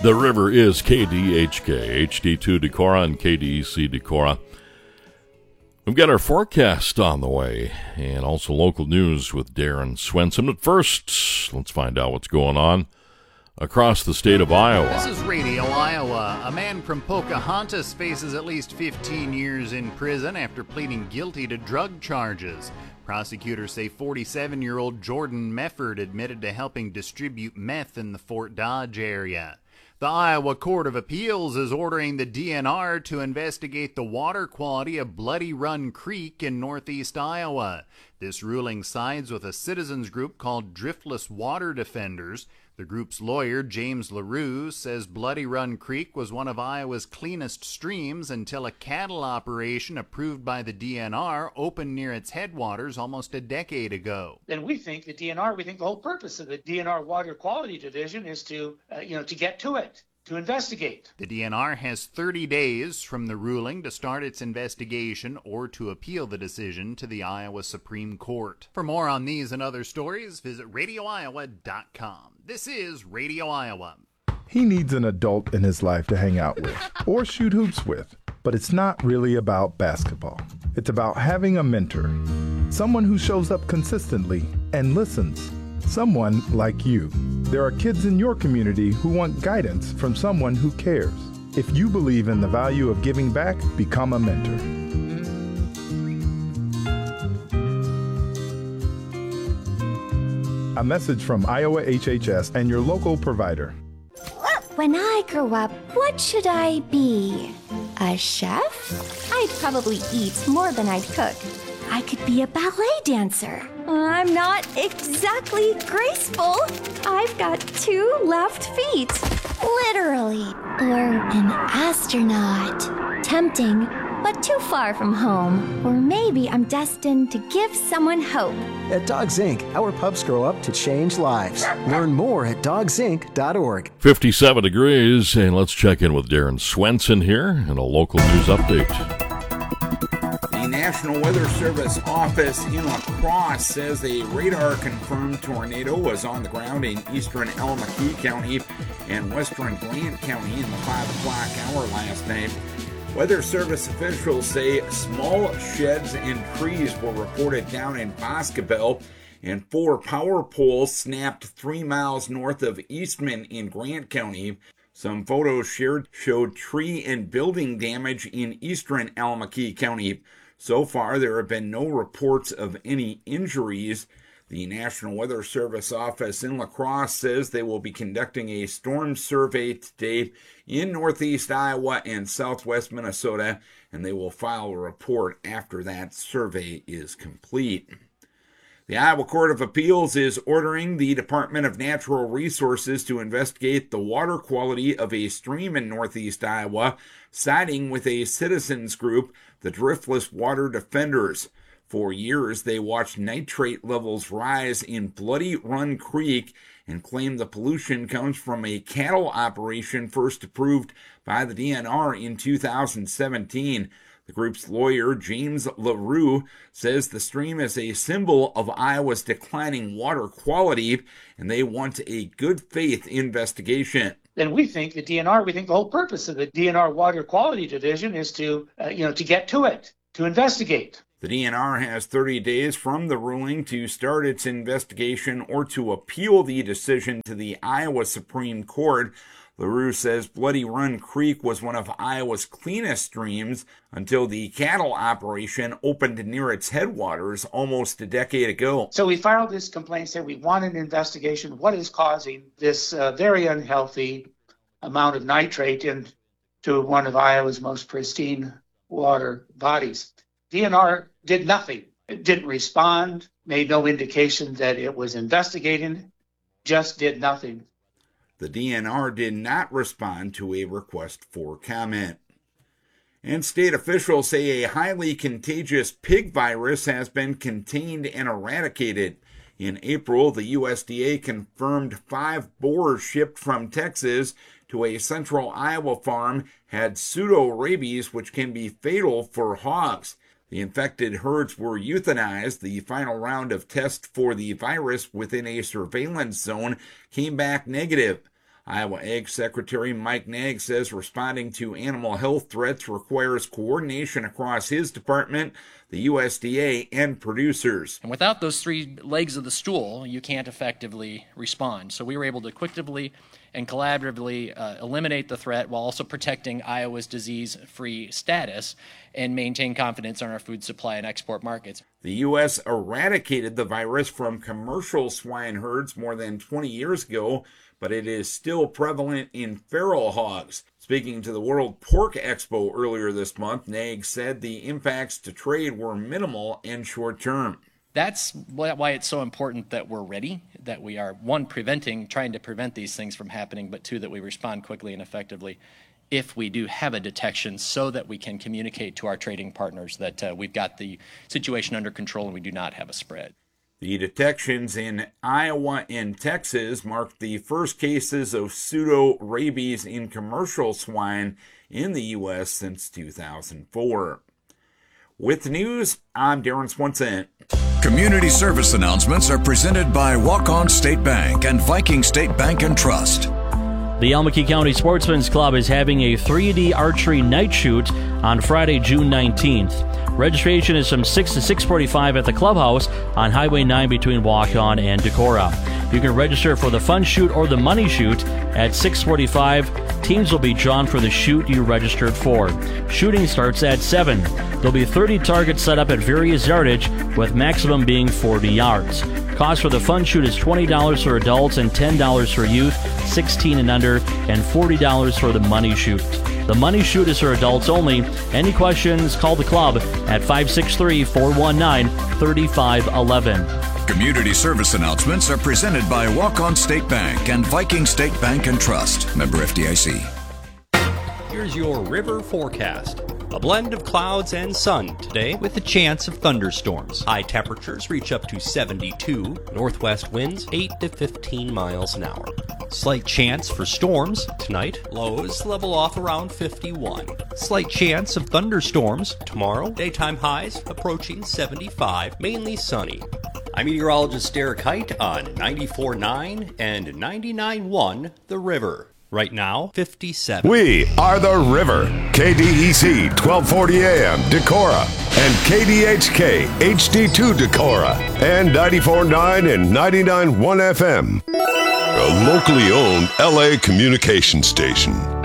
The river is KDHK, HD2 Decorah and KDEC Decorah. We've got our forecast on the way and also local news with Darren Swenson. But first, let's find out what's going on across the state of Iowa. This is Radio Iowa. A man from Pocahontas faces at least 15 years in prison after pleading guilty to drug charges. Prosecutors say 47-year-old Jordan Mefford admitted to helping distribute meth in the Fort Dodge area. The Iowa Court of Appeals is ordering the DNR to investigate the water quality of Bloody Run Creek in northeast Iowa. This ruling sides with a citizens group called Driftless Water Defenders. The group's lawyer, James LaRue, says Bloody Run Creek was one of Iowa's cleanest streams until a cattle operation approved by the DNR opened near its headwaters almost a decade ago. And we think the whole purpose of the DNR Water Quality Division is to get to it, to investigate. The DNR has 30 days from the ruling to start its investigation or to appeal the decision to the Iowa Supreme Court. For more on these and other stories, visit radioiowa.com. This is Radio Iowa. He needs an adult in his life to hang out with or shoot hoops with. But it's not really about basketball. It's about having a mentor. Someone who shows up consistently and listens. Someone like you. There are kids in your community who want guidance from someone who cares. If you believe in the value of giving back, become a mentor. A message from Iowa HHS and your local provider. When I grow up, what should I be? A chef? I'd probably eat more than I'd cook. I could be a ballet dancer. I'm not exactly graceful. I've got 2 left feet. Literally. Or an astronaut. Tempting, but too far from home. Or maybe I'm destined to give someone hope. At Dogs Inc., our pups grow up to change lives. Learn more at dogsinc.org. 57 degrees, and let's check in with Darren Swenson here and a local news update. The National Weather Service office in La Crosse says a radar-confirmed tornado was on the ground in eastern Alameda County and western Grant County in the 5 o'clock hour last night. Weather Service officials say small sheds and trees were reported down in Boscobel, and 4 power poles snapped 3 miles north of Eastman in Grant County. Some photos shared showed tree and building damage in eastern Alameda County. So far, there have been no reports of any injuries. The National Weather Service office in La Crosse says they will be conducting a storm survey today in northeast Iowa and southwest Minnesota, and they will file a report after that survey is complete. The Iowa Court of Appeals is ordering the Department of Natural Resources to investigate the water quality of a stream in northeast Iowa, siding with a citizens group, the Driftless Water Defenders. For years, they watched nitrate levels rise in Bloody Run Creek and claim the pollution comes from a cattle operation first approved by the DNR in 2017. The group's lawyer, James LaRue, says the stream is a symbol of Iowa's declining water quality, and they want a good faith investigation. And we think the whole purpose of the DNR Water Quality Division is to get to it, to investigate. The DNR has 30 days from the ruling to start its investigation or to appeal the decision to the Iowa Supreme Court. LaRue says Bloody Run Creek was one of Iowa's cleanest streams until the cattle operation opened near its headwaters almost a decade ago. So we filed this complaint saying we want an investigation. What is causing this very unhealthy amount of nitrate into one of Iowa's most pristine water bodies? DNR did nothing. It didn't respond, made no indication that it was investigating, just did nothing. The DNR did not respond to a request for comment. And state officials say a highly contagious pig virus has been contained and eradicated. In April, the USDA confirmed 5 boars shipped from Texas to a central Iowa farm had pseudo-rabies, which can be fatal for hogs. The infected herds were euthanized. The final round of tests for the virus within a surveillance zone came back negative. Iowa Ag Secretary Mike Naig says responding to animal health threats requires coordination across his department, the USDA, and producers. And without those three legs of the stool, you can't effectively respond. So we were able to quickly and collaboratively eliminate the threat while also protecting Iowa's disease-free status and maintain confidence in our food supply and export markets. The U.S. eradicated the virus from commercial swine herds more than 20 years ago, but it is still prevalent in feral hogs. Speaking to the World Pork Expo earlier this month, Naig said the impacts to trade were minimal and short-term. That's why it's so important that we're ready, that we are, one, trying to prevent these things from happening, but two, that we respond quickly and effectively if we do have a detection so that we can communicate to our trading partners that we've got the situation under control and we do not have a spread. The detections in Iowa and Texas marked the first cases of pseudo-rabies in commercial swine in the U.S. since 2004. With the news, I'm Darren Swenson. Community service announcements are presented by Walk-On State Bank and Viking State Bank and Trust. The Almaquee County Sportsman's Club is having a 3D archery night shoot on Friday, June 19th. Registration is from 6 to 6:45 at the clubhouse on Highway 9 between Walk-On and Decorah. You can register for the fun shoot or the money shoot at 6:45. Teams will be drawn for the shoot you registered for. Shooting starts at 7. There'll be 30 targets set up at various yardage, with maximum being 40 yards. Cost for the fun shoot is $20 for adults and $10 for youth, 16 and under, and $40 for the money shoot. The money shoot is for adults only. Any questions, call the club at 563-419-3511. Community service announcements are presented by Walk-On State Bank and Viking State Bank and Trust. Member FDIC. Here's your river forecast. A blend of clouds and sun today with a chance of thunderstorms. High temperatures reach up to 72. Northwest winds 8 to 15 miles an hour. Slight chance for storms tonight. Lows level off around 51. Slight chance of thunderstorms tomorrow. Daytime highs approaching 75. Mainly sunny. I'm meteorologist Derek Height on 94.9 and 99.1 The River. Right now, 57. We are The River. KDEC 1240 AM Decorah and KDHK HD2 Decorah and 94.9 and 99.1 FM. A locally owned LA communication station.